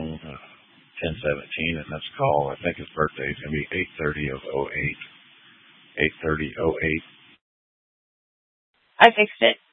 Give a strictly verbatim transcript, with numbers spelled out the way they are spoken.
Long, uh, ten seventeen, and let's call, I think his birthday is going to be eight thirty of oh eight. eight thirty oh eight. I fixed it.